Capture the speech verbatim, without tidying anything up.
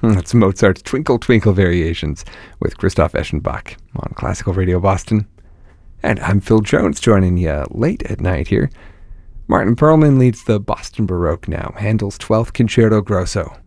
That's Mozart's Twinkle Twinkle Variations with Christoph Eschenbach on Classical Radio Boston. And I'm Phil Jones, joining you late at night here. Martin Perlman leads the Boston Baroque now, Handel's twelfth Concerto Grosso,